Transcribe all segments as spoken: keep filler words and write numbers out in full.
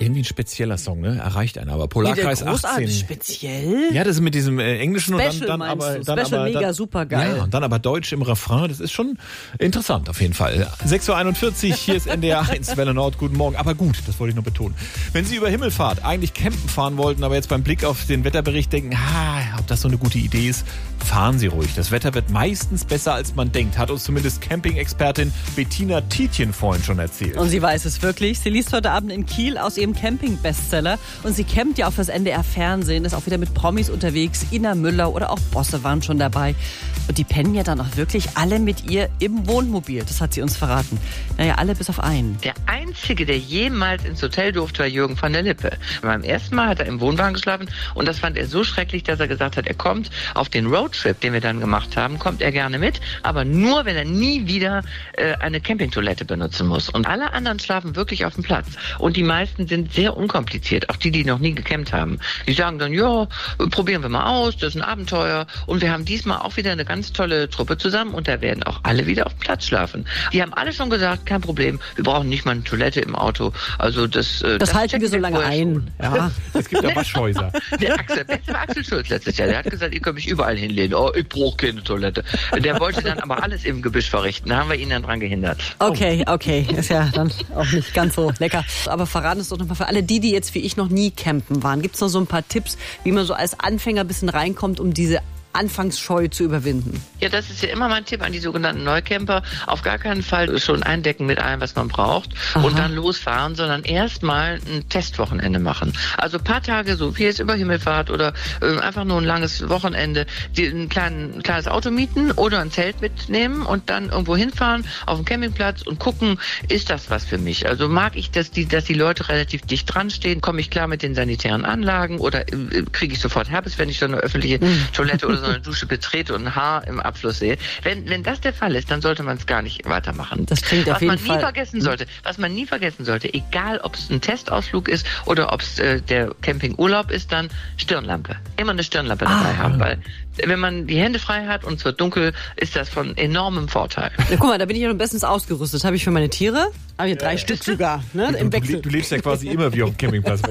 Irgendwie ein spezieller Song, ne? Erreicht einen aber. Polarkreis achtzehn. Speziell? Ja, das ist mit diesem äh, Englischen Special, und dann, dann aber... Du? Dann Special, aber, mega, dann, super geil. Ja, und dann aber Deutsch im Refrain. Das ist schon interessant auf jeden Fall. sechs Uhr einundvierzig, hier ist N D R eins, Welle Nord, guten Morgen. Aber gut, das wollte ich nur betonen. Wenn Sie über Himmelfahrt eigentlich campen fahren wollten, aber jetzt beim Blick auf den Wetterbericht denken, ah, ob das so eine gute Idee ist, fahren Sie ruhig. Das Wetter wird meistens besser, als man denkt, hat uns zumindest Camping-Expertin Bettina Tietjen vorhin schon erzählt. Und sie weiß es wirklich. Sie liest heute Abend in Kiel aus ihrem Camping-Bestseller und sie campt ja auch fürs N D R-Fernsehen, ist auch wieder mit Promis unterwegs. Ina Müller oder auch Bosse waren schon dabei. Und die pennen ja dann auch wirklich alle mit ihr im Wohnmobil. Das hat sie uns verraten. Naja, alle bis auf einen. Der Einzige, der jemals ins Hotel durfte, war Jürgen van der Lippe. Beim ersten Mal hat er im Wohnwagen geschlafen und das fand er so schrecklich, dass er gesagt hat, er kommt auf den Roadtrip, den wir dann gemacht haben, kommt er gerne mit, aber nur, wenn er nie wieder äh, eine Campingtoilette benutzen muss. Und alle anderen schlafen wirklich auf dem Platz. Und die meisten sind sehr unkompliziert, auch die, die noch nie gecampt haben. Die sagen dann, ja, probieren wir mal aus, das ist ein Abenteuer. Und wir haben diesmal auch wieder eine ganz tolle Truppe zusammen und da werden auch alle wieder auf dem Platz schlafen. Die haben alle schon gesagt, kein Problem, wir brauchen nicht mal eine Toilette im Auto. Also das, das, das halten wir so lange ein. Ja. Es gibt ja Waschhäuser. Der Axel, beste war Axel Schulz letztes Jahr. Der hat gesagt, ihr könnt mich überall hinlehnen. Oh, ich brauche keine Toilette. Der wollte dann aber alles im Gebüsch verrichten. Da haben wir ihn dann dran gehindert. Okay, okay. Ist ja dann auch nicht ganz so lecker. Aber verraten es doch nochmal für alle die, die jetzt wie ich noch nie campen waren. Gibt es noch so ein paar Tipps, wie man so als Anfänger ein bisschen reinkommt, um diese Anfangsscheu zu überwinden? Ja, das ist ja immer mein Tipp an die sogenannten Neucamper. Auf gar keinen Fall schon eindecken mit allem, was man braucht. Aha. Und dann losfahren, sondern erstmal ein Testwochenende machen. Also ein paar Tage, so wie jetzt über Himmelfahrt oder äh, einfach nur ein langes Wochenende, die, ein, klein, ein kleines Auto mieten oder ein Zelt mitnehmen und dann irgendwo hinfahren auf dem Campingplatz und gucken, ist das was für mich? Also mag ich, dass die, dass die Leute relativ dicht dran stehen? Komme ich klar mit den sanitären Anlagen oder äh, kriege ich sofort Herpes, wenn ich so eine öffentliche mhm. Toilette oder so eine Dusche betrete und ein Haar im Abfluss sehe. Wenn, wenn das der Fall ist, dann sollte man es gar nicht weitermachen. Das klingt auf was jeden man nie Fall. vergessen sollte, was man nie vergessen sollte, egal ob es ein Testausflug ist oder ob es äh, der Campingurlaub ist, dann Stirnlampe. Immer eine Stirnlampe ah. dabei haben, weil wenn man die Hände frei hat und es wird dunkel, ist das von enormem Vorteil. Ja, guck mal, da bin ich ja schon bestens ausgerüstet. Habe ich für meine Tiere, habe ich drei ja, Stück sogar, ne, im Wechsel. Du, du lebst ja quasi immer wie auf dem Campingplatz.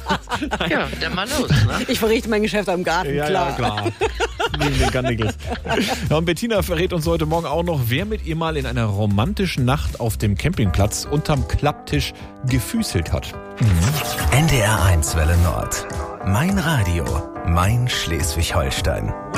Ja, dann mal los. Ne? Ich verrichte mein Geschäft am Garten, ja, klar. Ja, klar. Neben den Gunniggles. Ja, und Bettina verrät uns heute Morgen auch noch, wer mit ihr mal in einer romantischen Nacht auf dem Campingplatz unterm Klapptisch gefüßelt hat. Mhm. N D R eins Welle Nord. Mein Radio. Mein Schleswig-Holstein.